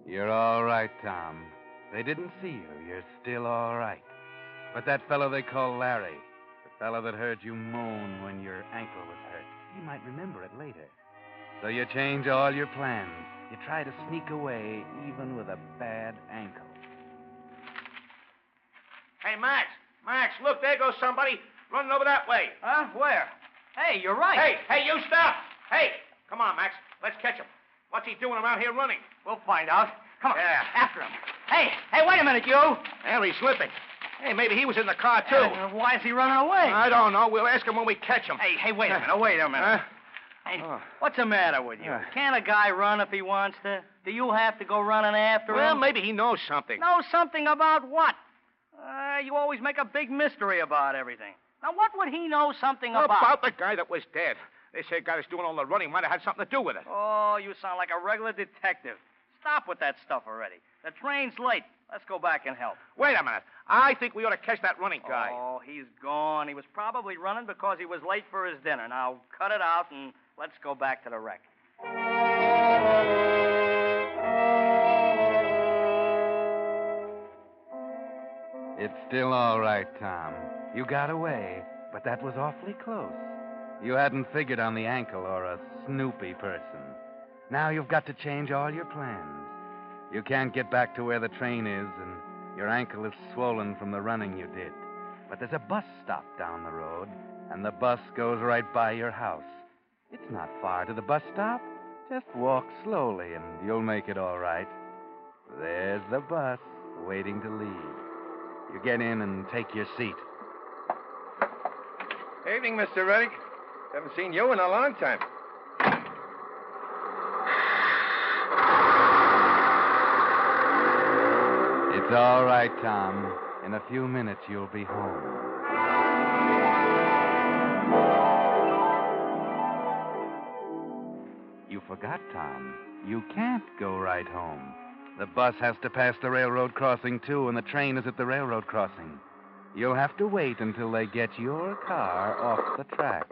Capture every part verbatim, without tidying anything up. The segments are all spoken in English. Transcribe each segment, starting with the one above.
You're all right, Tom. They didn't see you. You're still all right. But that fellow they call Larry, the fellow that heard you moan when your ankle was hurt, he might remember it later. So you change all your plans. You try to sneak away, even with a bad ankle. Hey, Max. Max, look, there goes somebody running over that way. Huh? Where? Hey, you're right. Hey, hey, you stop. Hey, come on, Max. Let's catch him. What's he doing around here running? We'll find out. Come on. Yeah. After him. Hey, hey, wait a minute, you. There, he's slipping. Hey, maybe he was in the car, too. Uh, why is he running away? I don't know. We'll ask him when we catch him. Hey, hey, wait a minute. Wait a minute. Huh? Hey, Oh. what's the matter with you? Uh. Can't a guy run if he wants to? Do you have to go running after Well, him? maybe he knows something. Know something about what? Uh, you always make a big mystery about everything. Now, what would he know something about? About the guy that was dead. They say the guy that's doing all the running might have had something to do with it. Oh, you sound like a regular detective. Stop with that stuff already. The train's late. Let's go back and help. Wait a minute. I think we ought to catch that running guy. Oh, he's gone. He was probably running because he was late for his dinner. Now, cut it out and let's go back to the wreck. It's still all right, Tom. You got away, but that was awfully close. You hadn't figured on the ankle or a snoopy person. Now you've got to change all your plans. You can't get back to where the train is, and your ankle is swollen from the running you did. But there's a bus stop down the road, and the bus goes right by your house. It's not far to the bus stop. Just walk slowly, and you'll make it all right. There's the bus waiting to leave. You get in and take your seat. Evening, Mister Reddick. Haven't seen you in a long time. It's all right, Tom. In a few minutes, you'll be home. You forgot, Tom. You can't go right home. The bus has to pass the railroad crossing, too, and the train is at the railroad crossing. You'll have to wait until they get your car off the tracks.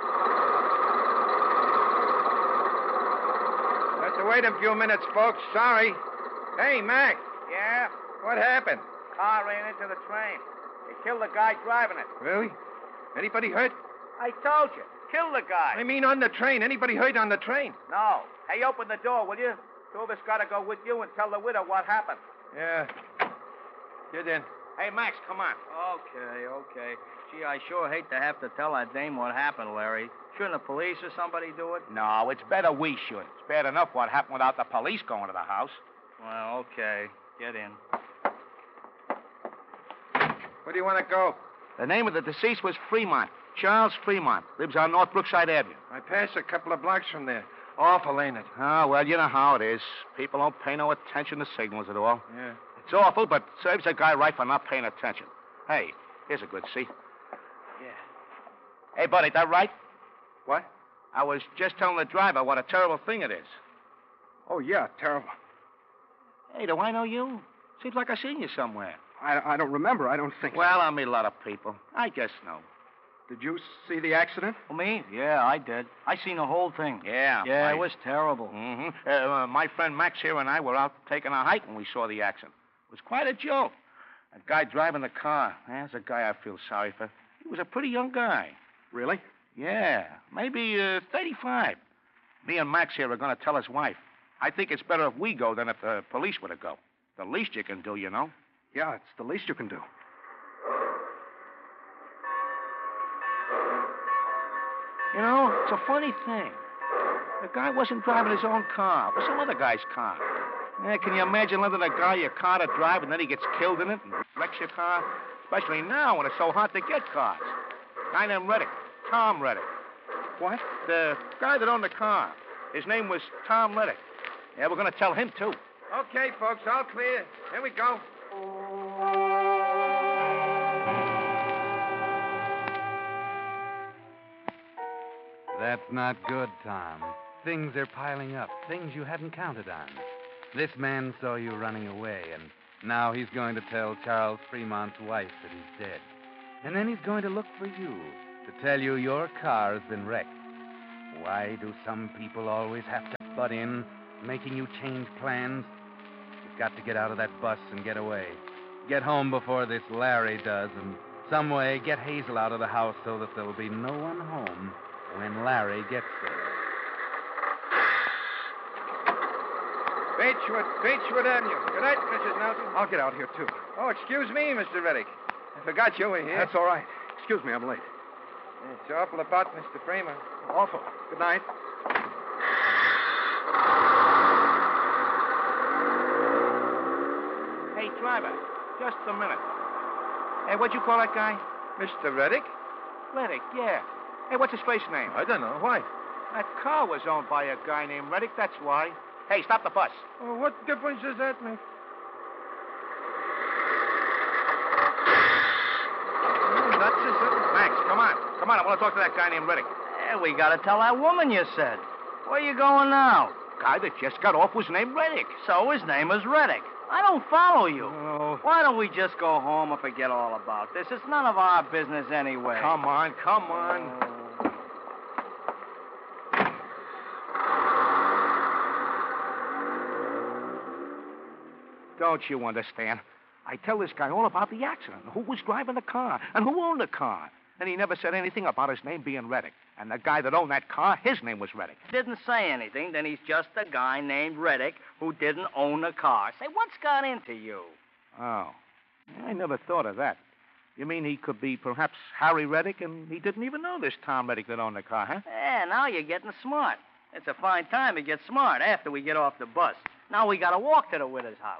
Have to wait a few minutes, folks. Sorry. Hey, Mac. Yeah? What happened? Car ran into the train. They killed the guy driving it. Really? Anybody hurt? I told you. Kill the guy. I mean, on the train. Anybody hurt on the train? No. Hey, open the door, will you? Two of us got to go with you and tell the widow what happened. Yeah. Get in. Hey, Max, come on. Okay, okay. Gee, I sure hate to have to tell that dame what happened, Larry. Shouldn't the police or somebody do it? No, it's better we should. It's bad enough what happened without the police going to the house. Well, okay. Get in. Where do you want to go? The name of the deceased was Fremont. Charles Fremont. Lives on North Brookside Avenue. I passed a couple of blocks from there. Awful, ain't it? Oh, well, you know how it is. People don't pay no attention to signals at all. Yeah. It's awful, but serves a guy right for not paying attention. Hey, here's a good seat. Yeah. Hey, buddy, that right? What? I was just telling the driver what a terrible thing it is. Oh, yeah, terrible. Hey, do I know you? Seems like I seen you somewhere. I, I don't remember. I don't think Well, I meet a lot of people. I guess no. Did you see the accident? Well, me? Yeah, I did. I seen the whole thing. Yeah. Yeah, I- it was terrible. Mm-hmm. Uh, uh, my friend Max here and I were out taking a hike when we saw the accident. It was quite a joke. That guy driving the car, that's a guy I feel sorry for. He was a pretty young guy. Really? Yeah, maybe uh, thirty-five. Me and Max here are going to tell his wife. I think it's better if we go than if the police were to go. The least you can do, you know. Yeah, it's the least you can do. You know, it's a funny thing. The guy wasn't driving his own car. It was some other guy's car. Yeah, can you imagine letting a guy your car to drive and then he gets killed in it and wrecks your car? Especially now when it's so hard to get cars. Guy named Reddick. Tom Reddick. What? The guy that owned the car. His name was Tom Reddick. Yeah, we're going to tell him, too. Okay, folks, all clear. Here we go. That's not good, Tom. Things are piling up, things you hadn't counted on. This man saw you running away, and now he's going to tell Charles Fremont's wife that he's dead. And then he's going to look for you to tell you your car has been wrecked. Why do some people always have to butt in, making you change plans? got to get out of that bus and get away. Get home before this Larry does, and some way get Hazel out of the house so that there'll be no one home when Larry gets there. Beechwood, Beechwood Avenue. Good night, Missus Nelson. I'll get out here, too. Oh, excuse me, Mister Reddick. I forgot you were here. That's all right. Excuse me, I'm late. It's awful about Mister Freeman. Awful. Good night. Hey, driver, just a minute. Hey, what'd you call that guy? Mister Reddick? Reddick, yeah. Hey, what's his face name? I don't know. Why? That car was owned by a guy named Reddick, that's why. Hey, stop the bus. Oh, what difference does that make? Nuts or something? Max, come on. Come on, I want to talk to that guy named Reddick. Yeah, we gotta tell that woman you said. Where you going now? Guy that just got off was named Reddick. So his name is Reddick. I don't follow you. Oh. Why don't we just go home and forget all about this? It's none of our business anyway. Come on, come on. Don't you understand? I tell this guy all about the accident, who was driving the car, and who owned the car. And he never said anything about his name being Reddick. And the guy that owned that car, his name was Reddick. Didn't say anything, then he's just a guy named Reddick who didn't own a car. Say, what's got into you? Oh, I never thought of that. You mean he could be perhaps Harry Reddick, and he didn't even know this Tom Reddick that owned the car, huh? Yeah, now you're getting smart. It's a fine time to get smart after we get off the bus. Now we gotta walk to the widow's house.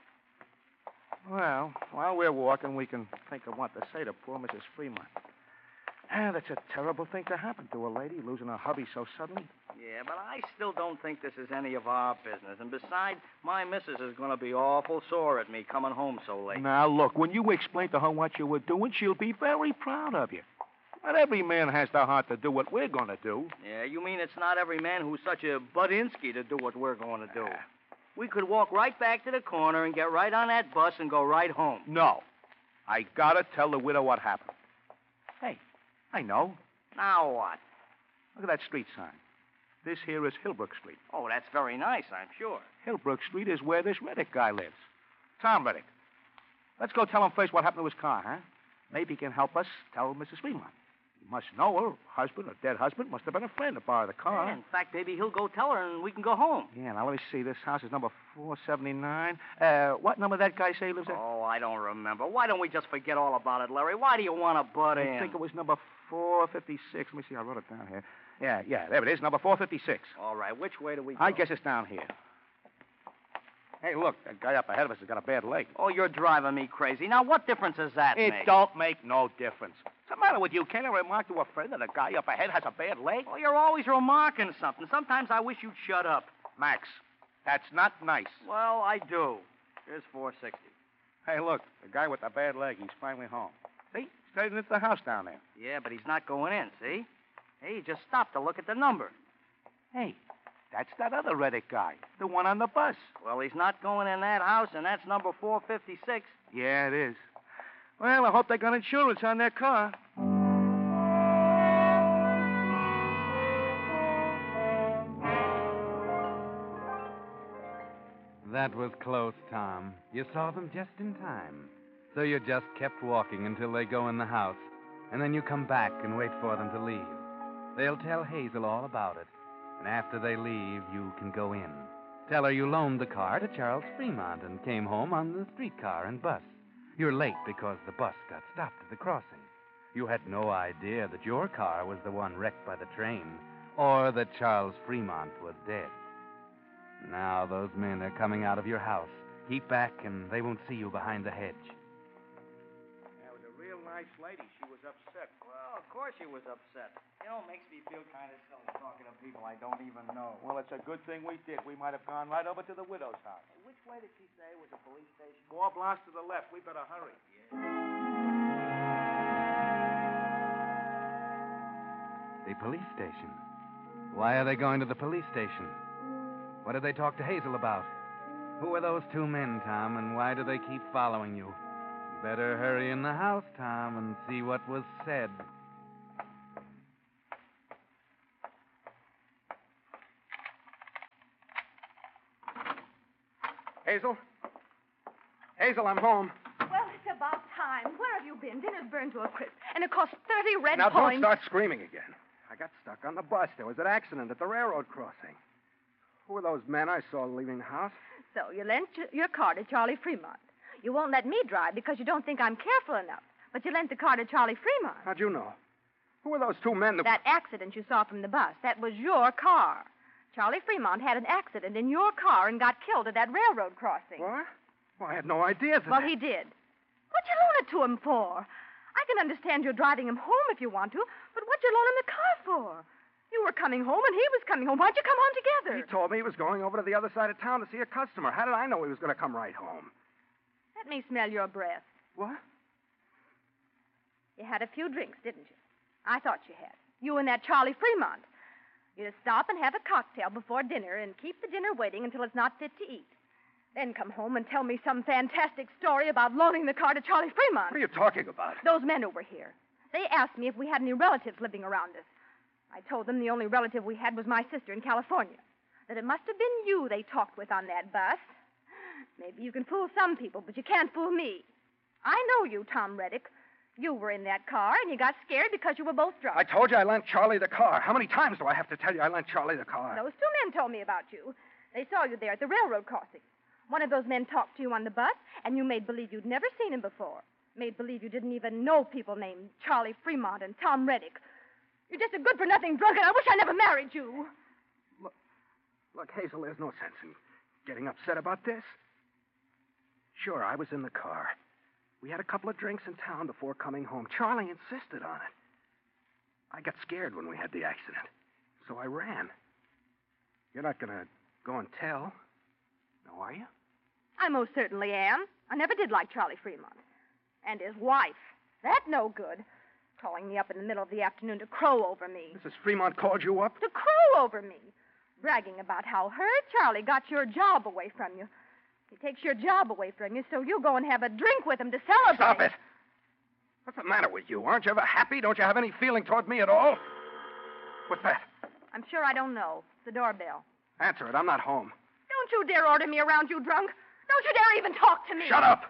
Well, while we're walking, we can think of what to say to poor Missus Fremont. Ah, that's a terrible thing to happen to a lady, losing her hubby so suddenly. Yeah, but I still don't think this is any of our business. And besides, my missus is going to be awful sore at me coming home so late. Now, look, when you explain to her what you were doing, she'll be very proud of you. Not every man has the heart to do what we're going to do. Yeah, you mean it's not every man who's such a Budinsky to do what we're going to do. We could walk right back to the corner and get right on that bus and go right home. No. I gotta tell the widow what happened. Hey, I know. Now what? Look at that street sign. This here is Hillbrook Street. Oh, that's very nice, I'm sure. Hillbrook Street is where this Reddick guy lives. Tom Reddick. Let's go tell him first what happened to his car, huh? Maybe he can help us tell Missus Fremont. He must know her husband, or dead husband, must have been a friend to borrow the car. Yeah, in fact, maybe he'll go tell her and we can go home. Yeah, now let me see. This house is number four seventy-nine. Uh, what number that guy say he lives at? Oh, I don't remember. Why don't we just forget all about it, Larry? Why do you want to butt in? I think it was number four fifty-six. Let me see. I wrote it down here. Yeah, yeah, there it is, number four fifty-six. All right, which way do we go? I guess it's down here. Hey, look, that guy up ahead of us has got a bad leg. Oh, you're driving me crazy. Now, what difference does that It make? don't make no difference. What's the matter with you? Can't I remark to a friend that a guy up ahead has a bad leg? Well, you're always remarking something. Sometimes I wish you'd shut up. Max, that's not nice. Well, I do. Here's four sixty. Hey, look, the guy with the bad leg, he's finally home. See? He's heading into the house down there. Yeah, but he's not going in, see? Hey, he just stopped to look at the number. Hey, that's that other Reddick guy, the one on the bus. Well, he's not going in that house, and that's number four fifty-six. Yeah, it is. Well, I hope they got insurance on their car. That was close, Tom. You saw them just in time. So you just kept walking until they go in the house, and then you come back and wait for them to leave. They'll tell Hazel all about it, and after they leave, you can go in. Tell her you loaned the car to Charles Fremont and came home on the streetcar and bus. You're late because the bus got stopped at the crossing. You had no idea that your car was the one wrecked by the train, or that Charles Fremont was dead. Now those men are coming out of your house. Keep back, and they won't see you behind the hedge. That was a real nice lady. She was upset. Well, of course she was upset. You know, it makes me feel kind of silly talking to people I don't even know. Well, it's a good thing we did. We might have gone right over to the widow's house. Which way did she say was a police station? Four blocks to the left. We better hurry. The police station. Why are they going to the police station? What did they talk to Hazel about? Who are those two men, Tom, and why do they keep following you? Better hurry in the house, Tom, and see what was said. Hazel, Hazel, I'm home. Well, it's about time. Where have you been? Dinner's burned to a crisp, and it cost thirty red Now, coins. don't start screaming again. I got stuck on the bus. There was an accident at the railroad crossing. Who were those men I saw leaving the house? So you lent your- your car to Charlie Fremont. You won't let me drive because you don't think I'm careful enough. But you lent the car to Charlie Fremont. How'd you know? Who were those two men that... That accident you saw from the bus, that was your car. Charlie Fremont had an accident in your car and got killed at that railroad crossing. What? Well, I had no idea that... Well, he did. What'd you loan it to him for? I can understand you're driving him home if you want to, but what'd you loan him the car for? You were coming home and he was coming home. Why'd you come home together? He told me he was going over to the other side of town to see a customer. How did I know he was going to come right home? Let me smell your breath. What? You had a few drinks, didn't you? I thought you had. You and that Charlie Fremont. You'd stop and have a cocktail before dinner and keep the dinner waiting until it's not fit to eat. Then come home and tell me some fantastic story about loaning the car to Charlie Fremont. What are you talking about? Those men who were here. They asked me if we had any relatives living around us. I told them the only relative we had was my sister in California. That it must have been you they talked with on that bus. Maybe you can fool some people, but you can't fool me. I know you, Tom Reddick. You were in that car, and you got scared because you were both drunk. I told you I lent Charlie the car. How many times do I have to tell you I lent Charlie the car? Those two men told me about you. They saw you there at the railroad crossing. One of those men talked to you on the bus, and you made believe you'd never seen him before. Made believe you didn't even know people named Charlie Fremont and Tom Reddick. You're just a good-for-nothing drunk, and I wish I never married you. Look, look, Hazel, there's no sense in getting upset about this. Sure, I was in the car. We had a couple of drinks in town before coming home. Charlie insisted on it. I got scared when we had the accident, so I ran. You're not going to go and tell, no, are you? I most certainly am. I never did like Charlie Fremont. And his wife. That no good. Calling me up in the middle of the afternoon to crow over me. Missus Fremont called you up? To crow over me. Bragging about how her Charlie got your job away from you. He takes your job away from you, so you go and have a drink with him to celebrate. Stop it. What's the matter with you? Aren't you ever happy? Don't you have any feeling toward me at all? What's that? I'm sure I don't know. It's the doorbell. Answer it. I'm not home. Don't you dare order me around, you drunk. Don't you dare even talk to me. Shut up.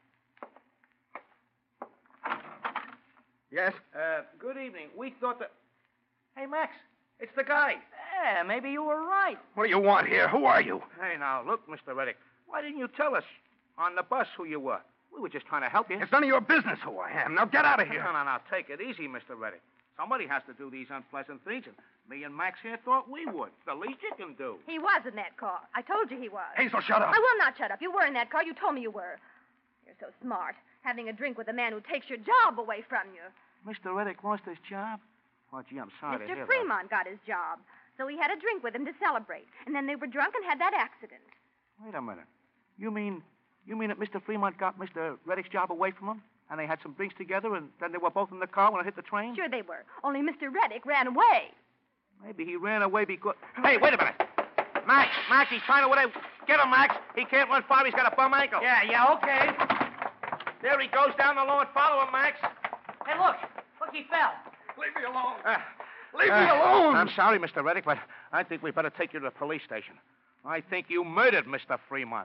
Yes? Uh, good evening. We thought that... Hey, Max, it's the guy. Yeah, maybe you were right. What do you want here? Who are you? Hey, now, look, Mister Reddick. Why didn't you tell us on the bus who you were? We were just trying to help you. It's none of your business who I am. Now get out of here. No, no, no. Take it easy, Mister Reddick. Somebody has to do these unpleasant things, and me and Max here thought we would. The least you can do. He was in that car. I told you he was. Hazel, shut up. I will not shut up. You were in that car. You told me you were. You're so smart, having a drink with a man who takes your job away from you. Mister Reddick lost his job? Oh, gee, I'm sorry to Mister hear that. Fremont got his job, so he had a drink with him to celebrate. And then they were drunk and had that accident. Wait a minute. You mean, you mean that Mister Fremont got Mister Reddick's job away from him? And they had some drinks together, and then they were both in the car when it hit the train? Sure they were. Only Mister Reddick ran away. Maybe he ran away because... Hey, wait a minute. Max, Max, he's trying to... What I... Get him, Max. He can't run far. He's got a bum ankle. Yeah, yeah, okay. There he goes down the lawn. Follow him, Max. Hey, look. Look, he fell. Leave me alone. Uh, Leave uh, me alone. I'm sorry, Mister Reddick, but I think we better take you to the police station. I think you murdered Mister Fremont.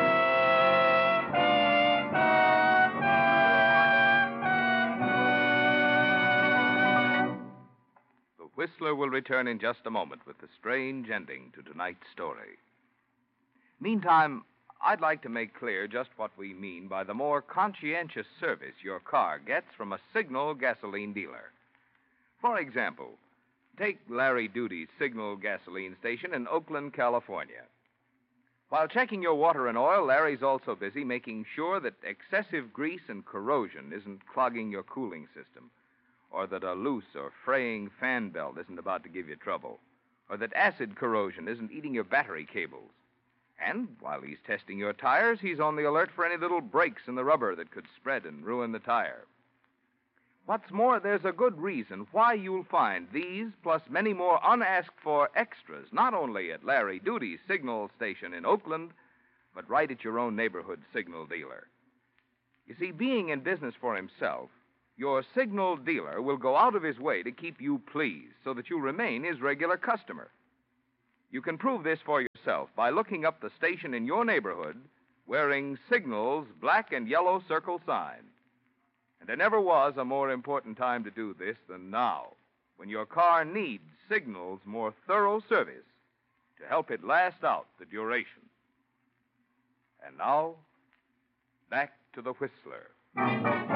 The Whistler will return in just a moment with the strange ending to tonight's story. Meantime, I'd like to make clear just what we mean by the more conscientious service your car gets from a Signal gasoline dealer. For example, take Larry Duty's Signal gasoline station in Oakland, California. While checking your water and oil, Larry's also busy making sure that excessive grease and corrosion isn't clogging your cooling system, or that a loose or fraying fan belt isn't about to give you trouble, or that acid corrosion isn't eating your battery cables. And while he's testing your tires, he's on the alert for any little breaks in the rubber that could spread and ruin the tire. What's more, there's a good reason why you'll find these, plus many more unasked-for extras, not only at Larry Duty's Signal station in Oakland, but right at your own neighborhood Signal dealer. You see, being in business for himself, your Signal dealer will go out of his way to keep you pleased so that you remain his regular customer. You can prove this for yourself by looking up the station in your neighborhood wearing Signal's black and yellow circle sign. And there never was a more important time to do this than now, when your car needs Signal's more thorough service to help it last out the duration. And now, back to the Whistler.